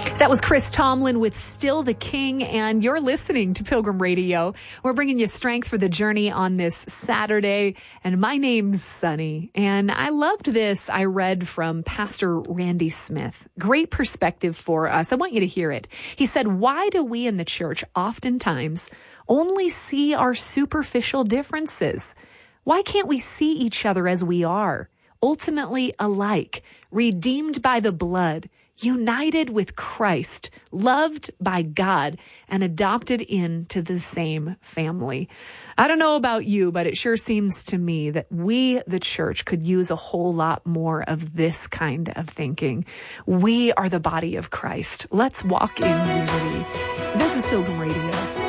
That was Chris Tomlin with Still the King, and you're listening to Pilgrim Radio. We're bringing you strength for the journey on this Saturday, and my name's Sunny, and I loved this. I read from Pastor Randy Smith. Great perspective for us. I want you to hear it. He said, why do we in the church oftentimes only see our superficial differences? Why can't we see each other as we are, ultimately alike, redeemed by the blood, united with Christ, loved by God, and adopted into the same family? I don't know about you, but it sure seems to me that we, the church, could use a whole lot more of this kind of thinking. We are the body of Christ. Let's walk in unity. This is Pilgrim Radio.